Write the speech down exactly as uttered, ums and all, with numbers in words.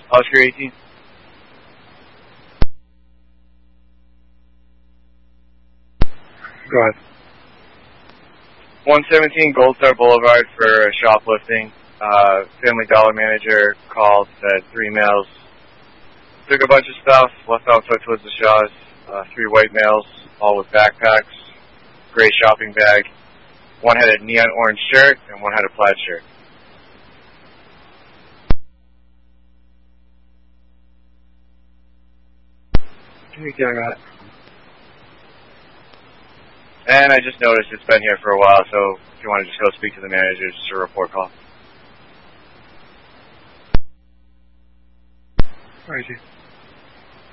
Oscar eighteen. Go ahead. one seventeen Gold Star Boulevard for shoplifting. Uh, Family Dollar manager called, said three males took a bunch of stuff, left on foot towards the Shaws. Uh, three white males, all with backpacks, gray shopping bag. One had a neon orange shirt, and one had a plaid shirt. Yeah, I got it. And I just noticed it's been here for a while, so if you want to just go speak to the manager, just a report call. All right, Chief.